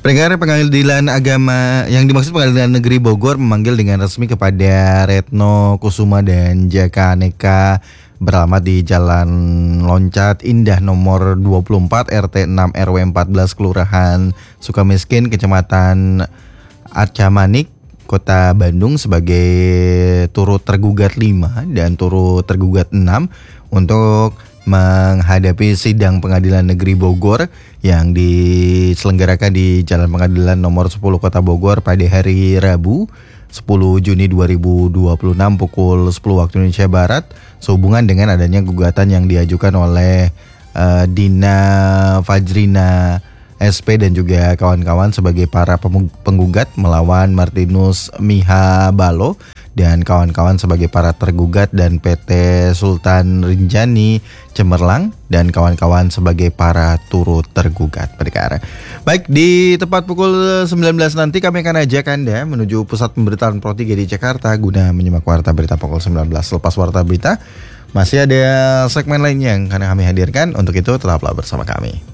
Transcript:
Pendengar, Pengadilan Agama yang dimaksud Pengadilan Negeri Bogor memanggil dengan resmi kepada Retno Kusuma dan Jaka Aneka beralamat di Jalan Loncat Indah nomor 24 RT 6 RW 14 Kelurahan Sukamiskin, Kecamatan Arcamanik, Kota Bandung sebagai turut tergugat 5 dan turut tergugat 6 untuk menghadapi sidang Pengadilan Negeri Bogor yang diselenggarakan di Jalan Pengadilan nomor 10 Kota Bogor pada hari Rabu 10 Juni 2026 pukul 10 waktu Indonesia Barat sehubungan dengan adanya gugatan yang diajukan oleh Dina Fajrina SP dan juga kawan-kawan sebagai para penggugat melawan Martinus Mihabalo dan kawan-kawan sebagai para tergugat dan PT Sultan Rinjani Cemerlang dan kawan-kawan sebagai para turut tergugat perkara. Baik, di tepat pukul 19 nanti kami akan ajak Anda menuju pusat pemberitaan Pro 3 di Jakarta guna menyimak warta berita pukul 19. Lepas warta berita masih ada segmen lainnya yang akan kami hadirkan. Untuk itu tetaplah bersama kami.